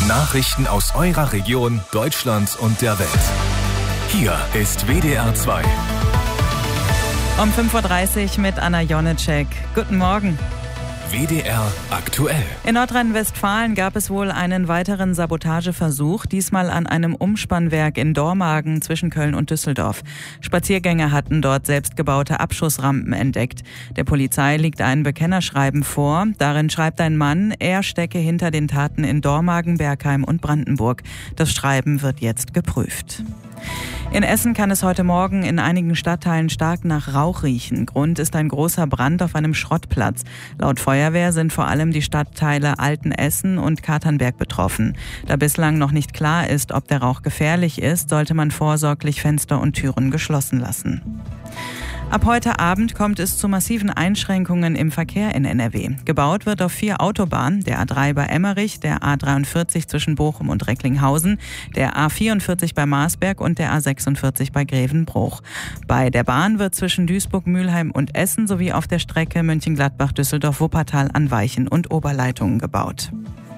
Nachrichten aus eurer Region, Deutschland und der Welt. Hier ist WDR 2. Um 5.30 Uhr mit Anna Jonitschek. Guten Morgen. WDR aktuell. In Nordrhein-Westfalen gab es wohl einen weiteren Sabotageversuch, diesmal an einem Umspannwerk in Dormagen zwischen Köln und Düsseldorf. Spaziergänger hatten dort selbstgebaute Abschussrampen entdeckt. Der Polizei liegt ein Bekennerschreiben vor. Darin schreibt ein Mann, er stecke hinter den Taten in Dormagen, Bergheim und Brandenburg. Das Schreiben wird jetzt geprüft. In Essen kann es heute Morgen in einigen Stadtteilen stark nach Rauch riechen. Grund ist ein großer Brand auf einem Schrottplatz. Laut Feuerwehr sind vor allem die Stadtteile Altenessen und Katernberg betroffen. Da bislang noch nicht klar ist, ob der Rauch gefährlich ist, sollte man vorsorglich Fenster und Türen geschlossen lassen. Ab heute Abend kommt es zu massiven Einschränkungen im Verkehr in NRW. Gebaut wird auf 4 Autobahnen, der A3 bei Emmerich, der A43 zwischen Bochum und Recklinghausen, der A44 bei Marsberg und der A46 bei Grevenbruch. Bei der Bahn wird zwischen Duisburg, Mülheim und Essen sowie auf der Strecke Mönchengladbach, Düsseldorf, Wuppertal an Weichen und Oberleitungen gebaut.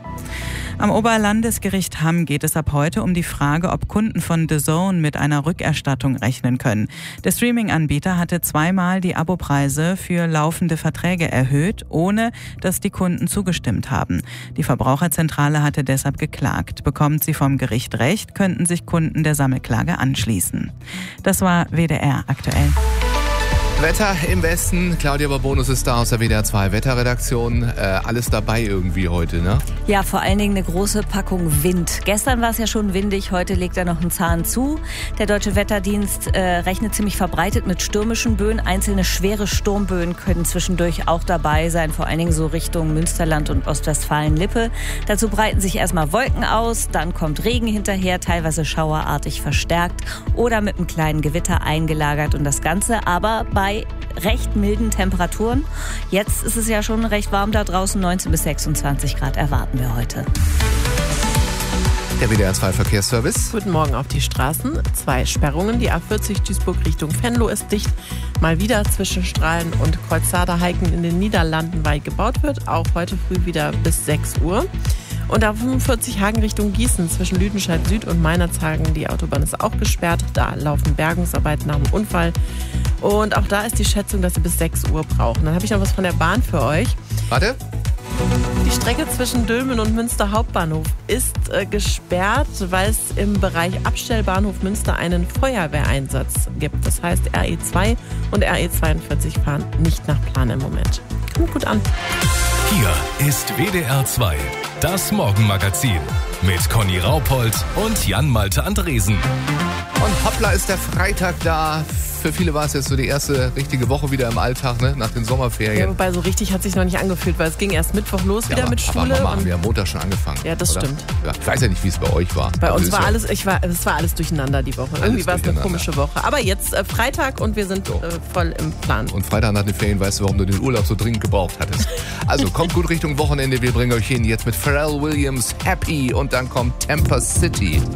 Am Oberlandesgericht Hamm geht es ab heute um die Frage, ob Kunden von DAZN mit einer Rückerstattung rechnen können. Der Streaming-Anbieter hatte 2-mal die Abopreise für laufende Verträge erhöht, ohne dass die Kunden zugestimmt haben. Die Verbraucherzentrale hatte deshalb geklagt. Bekommt sie vom Gericht Recht, könnten sich Kunden der Sammelklage anschließen. Das war WDR aktuell. Wetter im Westen. Claudia Babonus ist da aus der WDR 2 Wetterredaktion. Alles dabei irgendwie heute, ne? Ja, vor allen Dingen eine große Packung Wind. Gestern war es ja schon windig, heute legt er noch einen Zahn zu. Der Deutsche Wetterdienst rechnet ziemlich verbreitet mit stürmischen Böen. Einzelne schwere Sturmböen können zwischendurch auch dabei sein, vor allen Dingen so Richtung Münsterland und Ostwestfalen-Lippe. Dazu breiten sich erstmal Wolken aus, dann kommt Regen hinterher, teilweise schauerartig verstärkt oder mit einem kleinen Gewitter eingelagert. Und das Ganze aber bei recht milden Temperaturen. Jetzt ist es ja schon recht warm da draußen, 19 bis 26 Grad erwarten wir heute. Der WDR 2 Verkehrsservice. Guten Morgen auf die Straßen. 2 Sperrungen. Die A40 Duisburg Richtung Venlo ist dicht. Mal wieder zwischen Strahlen und Kreuzzader-Heiken in den Niederlanden weit gebaut wird. Auch heute früh wieder bis 6 Uhr. Und auf 45 Hagen Richtung Gießen zwischen Lüdenscheid Süd und Meinerzhagen. Die Autobahn ist auch gesperrt. Da laufen Bergungsarbeiten nach dem Unfall. Und auch da ist die Schätzung, dass Sie bis 6 Uhr brauchen. Dann habe ich noch was von der Bahn für euch. Warte. Die Strecke zwischen Dülmen und Münster Hauptbahnhof ist gesperrt, weil es im Bereich Abstellbahnhof Münster einen Feuerwehreinsatz gibt. Das heißt, RE2 und RE42 fahren nicht nach Plan im Moment. Kommt gut an. Hier ist WDR 2, das Morgenmagazin mit Conny Raupold und Jan-Malte Andresen. Und hoppla ist der Freitag da. Für viele war es jetzt so die erste richtige Woche wieder im Alltag, ne? Nach den Sommerferien. Ja, wobei so richtig hat sich noch nicht angefühlt, weil es ging erst Mittwoch los wieder mit Schule. Aber Mama, haben wir am Montag schon angefangen. Ja, das oder? stimmt. Ja, ich weiß ja nicht, wie es bei euch war. Bei uns war alles, es war alles durcheinander die Woche. Irgendwie war es eine komische Woche. Aber jetzt Freitag und wir sind voll im Plan. Und Freitag nach den Ferien weißt du, warum du den Urlaub so dringend gebraucht hattest. Also kommt gut Richtung Wochenende. Wir bringen euch hin jetzt mit Pharrell Williams, Happy, und dann kommt Tampa City.